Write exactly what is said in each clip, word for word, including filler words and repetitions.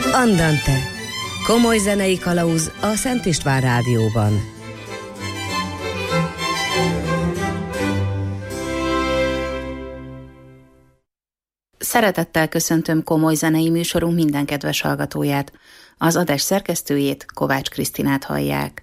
Andante. Komoly zenei kalauz a Szent István Rádióban. Szeretettel köszöntöm komoly zenei műsorunk minden kedves hallgatóját. Az adás szerkesztőjét, Kovács Krisztinát hallják.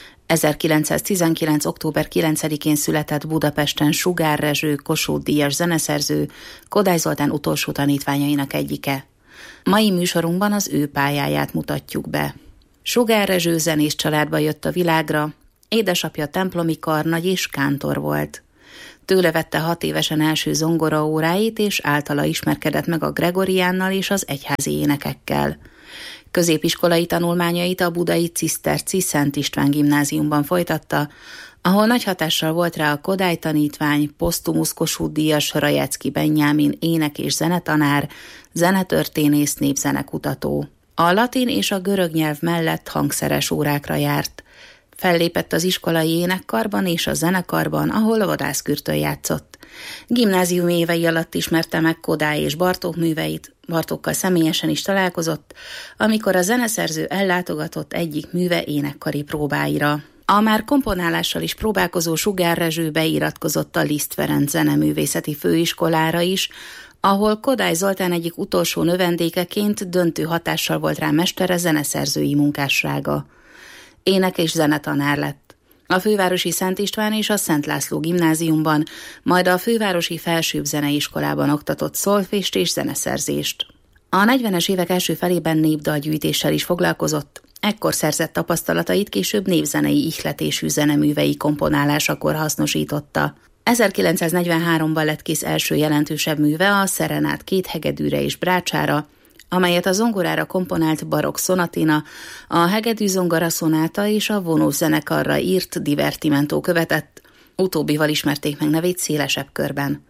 ezerkilencszáztizenkilenc. október kilencedikén született Budapesten Sugár Rezső Kossuth-díjas zeneszerző, Kodály Zoltán utolsó tanítványainak egyike. Mai műsorunkban az ő pályáját mutatjuk be. Sugár Rezső zenész családba jött a világra, édesapja templomi karnagy és kántor volt. Tőle vette hat évesen első zongoraóráit, és általa ismerkedett meg a Gregoriánnal és az egyházi énekekkel. Középiskolai tanulmányait a budai ciszterci Szent István gimnáziumban folytatta, ahol nagy hatással volt rá a Kodály tanítvány, posztumusz Kossuth-díjas Rajecki Benyámin ének- és zenetanár, zenetörténész, népzenekutató. A latin és a görög nyelv mellett hangszeres órákra járt. Fellépett az iskolai énekkarban és a zenekarban, ahol vadászkürtön játszott. Gimnáziumi évei alatt ismerte meg Kodály és Bartók műveit, Bartókkal személyesen is találkozott, amikor a zeneszerző ellátogatott egyik műve énekkari próbáira. A már komponálással is próbálkozó Sugár Rezső beiratkozott a Liszt Ferenc zeneművészeti főiskolára is, ahol Kodály Zoltán egyik utolsó növendékeként döntő hatással volt rá mestere zeneszerzői munkássága. Ének- és zenetanár lett. A fővárosi Szent István és a Szent László gimnáziumban, majd a fővárosi Felsőbb Zeneiskolában oktatott szolfést és zeneszerzést. A negyvenes évek első felében népdalgyűjtéssel is foglalkozott, ekkor szerzett tapasztalatait később népzenei ihletésű zeneművei komponálásakor hasznosította. ezerkilencszáznegyvenháromban lett kész első jelentősebb műve, a Szerenát két hegedűre és brácsára, amelyet a zongorára komponált barokk szonatina, a hegedű zongora szonáta és a vonós zenekarra írt divertimentó követett, utóbbival ismerték meg nevét szélesebb körben.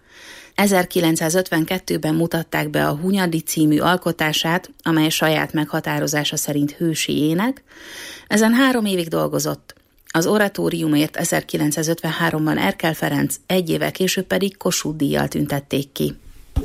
ezerkilencszázötvenkettőben mutatták be a Hunyadi című alkotását, amely saját meghatározása szerint hősi ének. Ezen három évig dolgozott. Az oratóriumért ezerkilencszázötvenháromban Erkel Ferenc, egy évvel később pedig Kossuth-díjjal tüntették ki.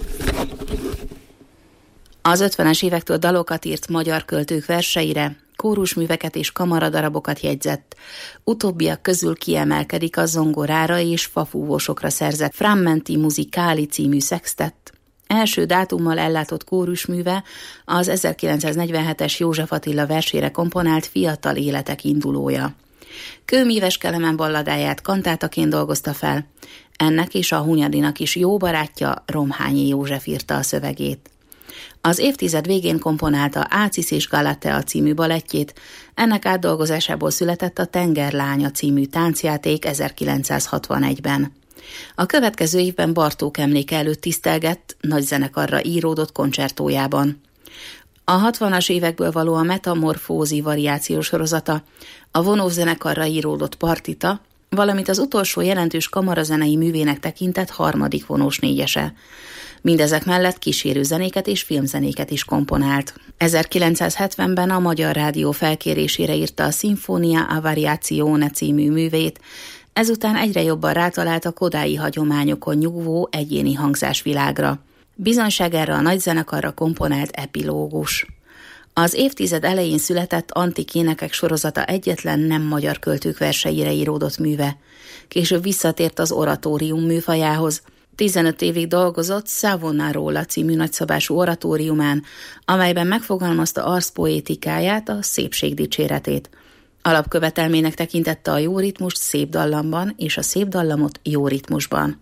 Az ötvenes évektől dalokat írt magyar költők verseire, kórusműveket és kamaradarabokat jegyzett. Utóbbiak közül kiemelkedik a zongorára és fafúvósokra szerzett Frammenti Musicali című szextett. Első dátummal ellátott kórusműve az ezerkilencszáznegyvenhetes József Attila versére komponált Fiatal életek indulója. Kőmíves Kelemen balladáját kantátaként dolgozta fel. Ennek és a Hunyadinak is jó barátja, Romhányi József írta a szövegét. Az évtized végén komponálta Ácisz és Galatea című balettjét, ennek átdolgozásából született a Tengerlánya című táncjáték ezerkilencszázhatvanegyben. A következő évben Bartók emléke előtt tisztelgett, nagy zenekarra íródott koncertójában. A hatvanas évekből való a Metamorfózi variációs sorozata, a vonós zenekarra íródott partita, valamint az utolsó jelentős kamarazenei művének tekintett harmadik vonós négyese. Mindezek mellett kísérő zenéket és filmzenéket is komponált. ezerkilencszázhetvenben a Magyar Rádió felkérésére írta a Sinfonia a Variazione című művét, ezután egyre jobban rátalált a kodályi hagyományokon nyugvó egyéni hangzásvilágra. Bizonyságára a nagyzenekarra komponált epilógus. Az évtized elején született Antik énekek sorozata egyetlen nem magyar költők verseire íródott műve. Később visszatért az oratórium műfajához. tizenöt évig dolgozott Savonarola című nagyszabású oratóriumán, amelyben megfogalmazta arszpoétikáját, a szépség dicséretét. Alapkövetelmének tekintette a jó ritmust szép dallamban és a szép dallamot jó ritmusban.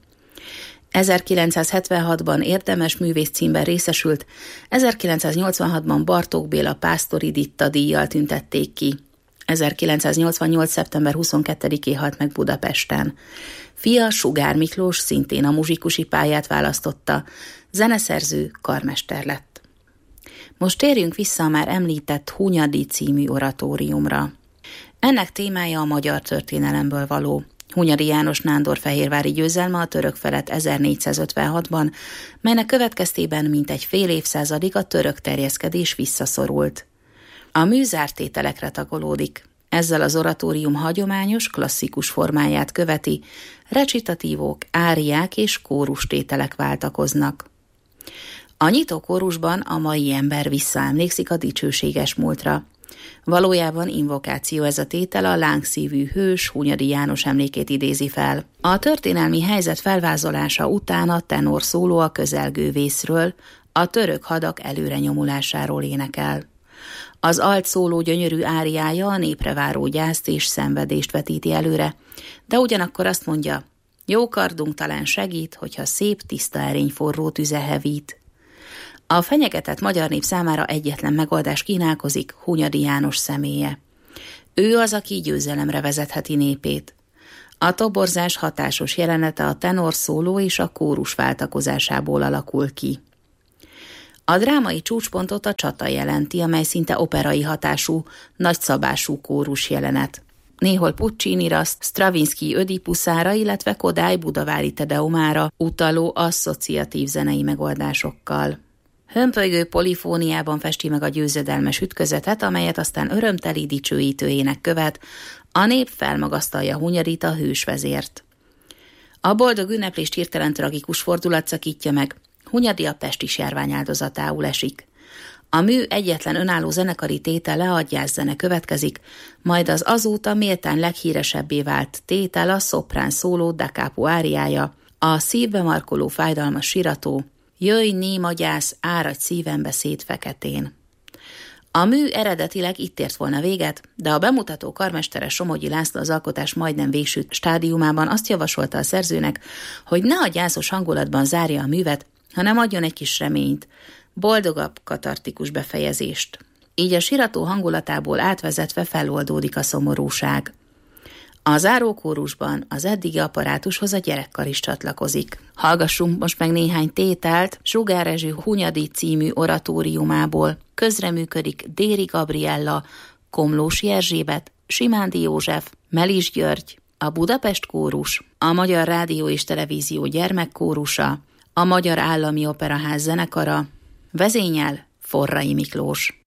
ezerkilencszázhetvenhatban érdemes művész címben részesült, ezerkilencszáznyolcvanhatban Bartók Béla Pásztori Ditta díjjal tüntették ki. ezerkilencszáznyolcvannyolc. szeptember huszonkettedikén halt meg Budapesten. Fia Sugár Miklós szintén a muzsikusi pályát választotta, zeneszerző, karmester lett. Most térjünk vissza a már említett Hunyadi című oratóriumra. Ennek témája a magyar történelemből való. Hunyadi János nándorfehérvári győzelme a török felett ezernégyszázötvenhatban, melynek következtében mintegy fél évszázadig a török terjeszkedés visszaszorult. A mű zárt tételekre tagolódik. Ezzel az oratórium hagyományos, klasszikus formáját követi, recitatívok, áriák és kórustételek váltakoznak. A nyitókórusban a mai ember visszaemlékszik a dicsőséges múltra. Valójában invokáció ez a tétel, a lángszívű hős Hunyadi János emlékét idézi fel. A történelmi helyzet felvázolása után a tenor szóló a közelgő vészről, a török hadak előrenyomulásáról énekel. Az alt szóló gyönyörű áriája a népre váró gyászt és szenvedést vetíti előre, de ugyanakkor azt mondja, jó kardunk talán segít, hogyha szép, tiszta erény forró tüze hevít. A fenyegetett magyar nép számára egyetlen megoldás kínálkozik, Hunyadi János személye. Ő az, aki győzelemre vezetheti népét. A toborzás hatásos jelenete a tenor szóló és a kórus váltakozásából alakul ki. A drámai csúcspontot a csata jelenti, amely szinte operai hatású, nagyszabású kórus jelenet. Néhol Puccinira, Stravinsky Ödipuszára, illetve Kodály Budavári Tedeumára utaló asszociatív zenei megoldásokkal. Hömpölygő polifóniában festi meg a győzedelmes ütközetet, amelyet aztán örömteli dicsőítőjének követ, a nép felmagasztalja Hunyadit, a hősvezért. A boldog ünneplést hirtelen tragikus fordulat szakítja meg, Hunyadi a pestis járvány áldozatául esik. A mű egyetlen önálló zenekari tétele, a gyászdzene következik, majd az azóta méltán leghíresebbé vált tétel, a szoprán szóló da capo áriája, a szívbe markoló fájdalmas sirató, jöjj néma gyász, áradj szívembe szét feketén. A mű eredetileg itt ért volna véget, de a bemutató karmestere Somogyi László az alkotás majdnem végső stádiumában azt javasolta a szerzőnek, hogy ne a gyászos hangulatban zárja a művet, hanem adjon egy kis reményt, boldogabb, katartikus befejezést. Így a sirató hangulatából átvezetve feloldódik a szomorúság. A zárókórusban az eddigi apparátushoz a gyerekkar is csatlakozik. Hallgassunk most meg néhány tételt Sugár Rezső Hunyadi című oratóriumából. Közreműködik Déri Gabriella, Komlósi Erzsébet, Simándi József, Melis György, a Budapest Kórus, a Magyar Rádió és Televízió Gyermekkórusa, a Magyar Állami Operaház zenekara, vezényel Forrai Miklós.